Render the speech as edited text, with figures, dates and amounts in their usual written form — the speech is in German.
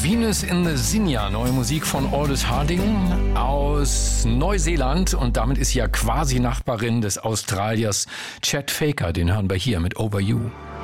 Venus in the Zinja, neue Musik von Aldous Harding aus Neuseeland und damit ist sie ja quasi Nachbarin des Australiers Chet Faker, den hören wir hier mit Over You.